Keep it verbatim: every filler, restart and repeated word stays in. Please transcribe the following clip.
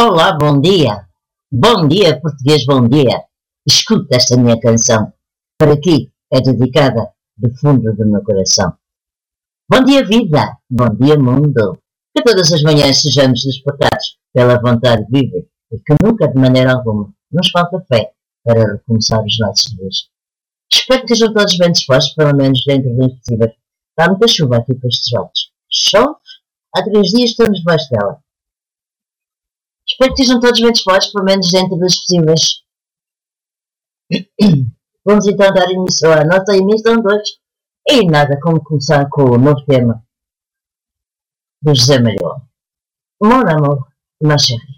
Olá, bom dia. Bom dia, português, bom dia. Escuta esta minha canção. Para ti é dedicada do fundo do meu coração. Bom dia, vida. Bom dia, mundo. Que todas as manhãs sejamos despertados pela vontade viva e que nunca, de maneira alguma, nos falta fé para recomeçar os nossos dias. Espero que estejam todos bem dispostos, pelo menos dentro dos possíveis. Está muita chuva aqui para estes lados. Chove? Há três dias estamos debaixo dela. Espero que estejam todos bem dispostos, pelo menos dentro dos possíveis. Vamos então dar início à nossa emissão de hoje. E nada como começar com o novo tema do José Maria. Mon amour, ma chérie.